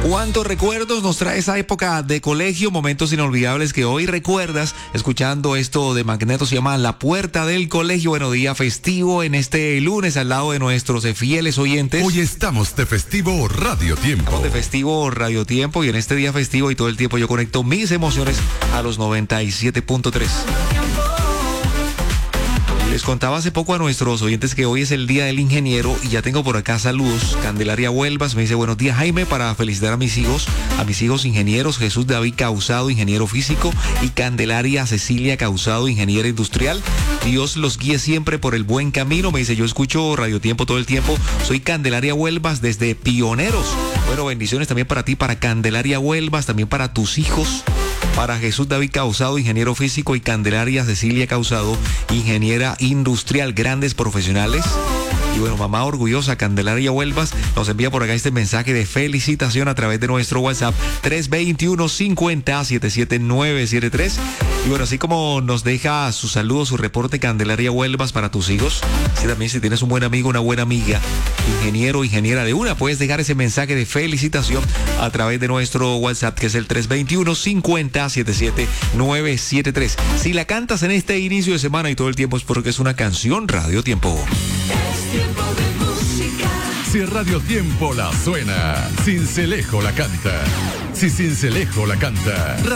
¿Cuántos recuerdos nos trae esa época de colegio? Momentos inolvidables que hoy recuerdas escuchando esto de Magneto. Se llama La Puerta del Colegio. Bueno, día festivo en este lunes al lado de nuestros fieles oyentes. Hoy estamos de festivo Radio Tiempo. Estamos de festivo Radio Tiempo y en este día festivo y todo el tiempo yo conecto mis emociones a los 97.3. Les contaba hace poco a nuestros oyentes que hoy es el Día del Ingeniero y ya tengo por acá saludos. Candelaria Huelvas me dice: buenos días, Jaime, para felicitar a mis hijos ingenieros, Jesús David Causado, ingeniero físico, y Candelaria Cecilia Causado, ingeniera industrial. Dios los guíe siempre por el buen camino. Me dice: yo escucho Radio Tiempo todo el tiempo. Soy Candelaria Huelvas desde Pioneros. Bueno, bendiciones también para ti, para Candelaria Huelvas, también para tus hijos. Para Jesús David Causado, ingeniero físico, y Candelaria Cecilia Causado, ingeniera industrial, grandes profesionales. Y bueno, mamá orgullosa, Candelaria Huelvas, nos envía por acá este mensaje de felicitación a través de nuestro WhatsApp 321-50-77973. Y bueno, así como nos deja su saludo, su reporte, Candelaria Huelvas, para tus hijos, si también si tienes un buen amigo, una buena amiga, ingeniero, ingeniera de una, puedes dejar ese mensaje de felicitación a través de nuestro WhatsApp, que es el 321-50-77973. Si la cantas en este inicio de semana y todo el tiempo, es porque es una canción Radio Tiempo. Tiempo de música. Si Radio Tiempo la suena, Sincelejo la canta. Si Sincelejo la canta,